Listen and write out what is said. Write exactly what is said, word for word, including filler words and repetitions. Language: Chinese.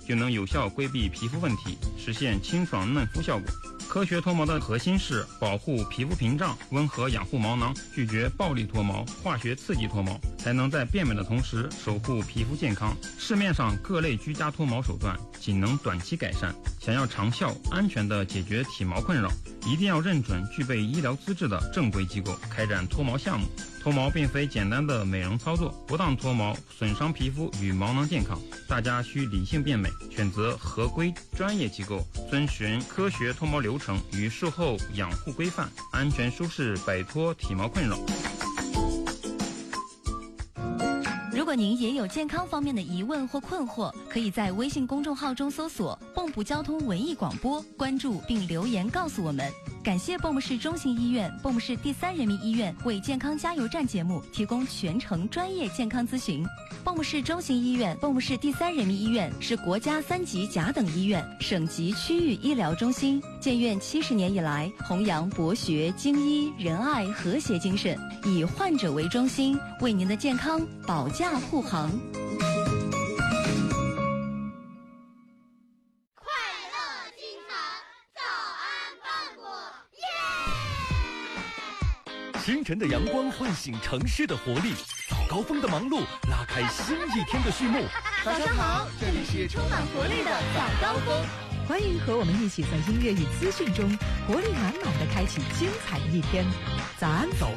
就能有效规避皮肤问题，实现清爽嫩肤效果。科学脱毛的核心是保护皮肤屏障，温和养护毛囊，拒绝暴力脱毛、化学刺激脱毛，才能在变美的同时守护皮肤健康。市面上各类居家脱毛手段仅能短期改善，想要长效安全地解决体毛困扰，一定要认准具备医疗资质的正规机构开展脱毛项目。脱毛并非简单的美容操作，不当脱毛损伤皮肤与毛囊健康，大家需理性变美，选择合规专业机构，遵循科学脱毛流程与术后养护规范，安全舒适摆脱体毛困扰。 如果您也有健康方面的疑问或困惑，可以在微信公众号中搜索蚌埠交通文艺广播，关注并留言告诉我们。感谢蚌埠市中心医院、蚌埠市第三人民医院为健康加油站节目提供全程专业健康咨询。蚌埠市中心医院、蚌埠市第三人民医院是国家三级甲等医院、省级区域医疗中心，建院七十年以来，弘扬博学、精医、仁爱、和谐精神，以患者为中心，为您的健康保驾护航。 清晨的阳光唤醒城市的活力，早高峰的忙碌拉开新一天的序幕。 早上好，这里是充满活力的早高峰， 欢迎和我们一起在音乐与资讯中活力满满的开启精彩一天。早安，早